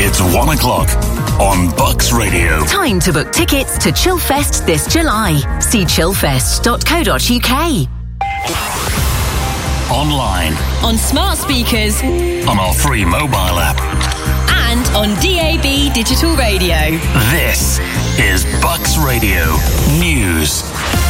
It's 1 o'clock on Bucks Radio. Time to book tickets to Chillfest this July. See chillfest.co.uk. Online. On smart speakers. On our free mobile app. And on DAB digital radio. This is Bucks Radio News.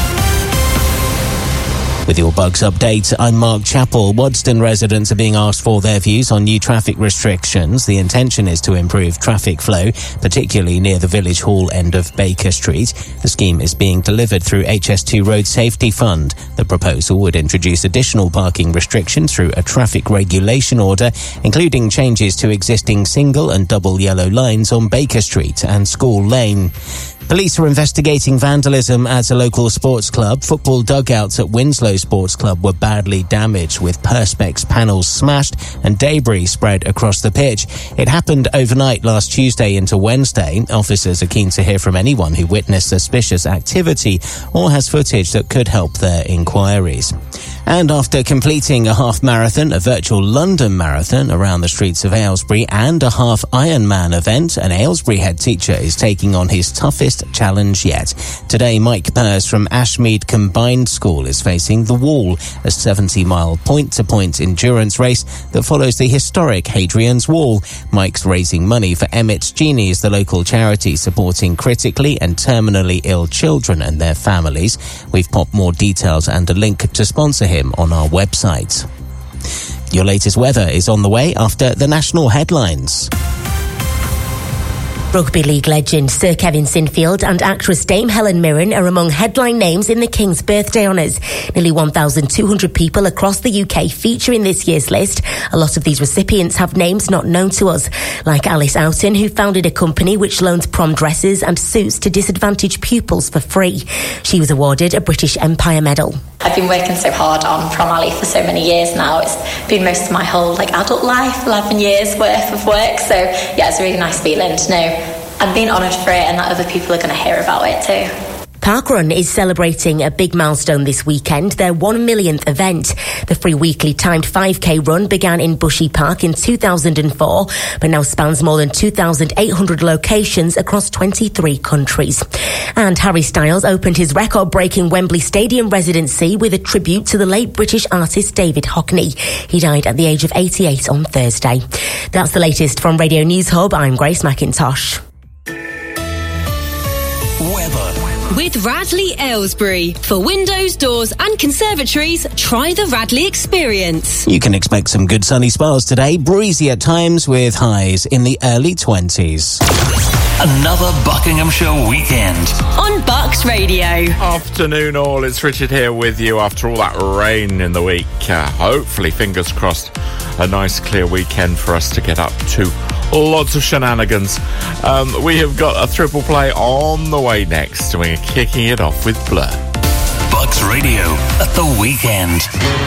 With your Bugs update, I'm Mark Chappell. Wadston residents are being asked for their views on new traffic restrictions. The intention is to improve traffic flow, particularly near the Village Hall end of Baker Street. The scheme is being delivered through HS2 Road Safety Fund. The proposal would introduce additional parking restrictions through a traffic regulation order, including changes to existing single and double yellow lines on Baker Street and School Lane. Police are investigating vandalism at a local sports club. Football dugouts at Winslow Sports Club were badly damaged, with Perspex panels smashed and debris spread across the pitch. It happened overnight last Tuesday into Wednesday. Officers are keen to hear from anyone who witnessed suspicious activity or has footage that could help their inquiries. And after completing a half marathon, a virtual London marathon around the streets of Aylesbury, and a half Ironman event, an Aylesbury head teacher is taking on his toughest challenge yet. Today, Mike Purse from Ashmead Combined School is facing The Wall, a 70-mile point-to-point endurance race that follows the historic Hadrian's Wall. Mike's raising money for Emmett's Genies, the local charity supporting critically and terminally ill children and their families. We've popped more details and a link to sponsor him on our website. Your latest weather is on the way after the national headlines. Rugby League legend Sir Kevin Sinfield and actress Dame Helen Mirren are among headline names in the King's birthday honours. Nearly 1,200 people across the UK feature in this year's list. A lot of these recipients have names not known to us, like Alice Oughton, who founded a company which loans prom dresses and suits to disadvantaged pupils for free. She was awarded a British Empire Medal. I've been working so hard on Prom Alley for so many years now. It's been most of my whole adult life, 11 years worth of work. So yeah, it's a really nice feeling to know I'm being honoured for it and that other people are going to hear about it too. Parkrun is celebrating a big milestone this weekend, their 1 millionth event. The free weekly timed 5k run began in Bushy Park in 2004, but now spans more than 2,800 locations across 23 countries. And Harry Styles opened his record-breaking Wembley Stadium residency with a tribute to the late British artist David Hockney. He died at the age of 88 on Thursday. That's the latest from Radio News Hub. I'm Grace McIntosh. Weather. With Radley Aylesbury. For windows, doors and conservatories, try the Radley experience. You can expect some good sunny spells today, breezy at times with highs in the early 20s. Another Buckinghamshire weekend. On Bucks Radio. Afternoon all, it's Richard here with you after all that rain in the week. Hopefully, fingers crossed, a nice clear weekend for us to get up to. Lots of shenanigans. We have got a triple play on the way next. We're kicking it off with Blur. Bucks Radio at the weekend.